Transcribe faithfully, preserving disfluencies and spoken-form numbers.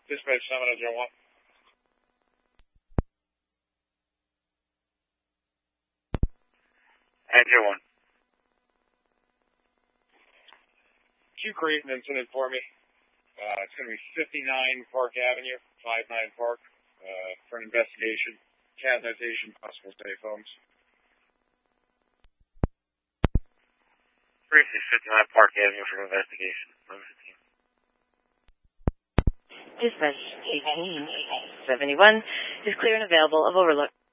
Dispatch seven oh one. Angel one. Could you create an incident for me? Uh, it's going to be fifty-nine Park Avenue, five nine Park, uh, for an investigation. Cat notation, possible safe homes. Briefly, fifty-nine Park Avenue for an investigation. Dispatch eighteen seventy-one is clear and available of Overlook.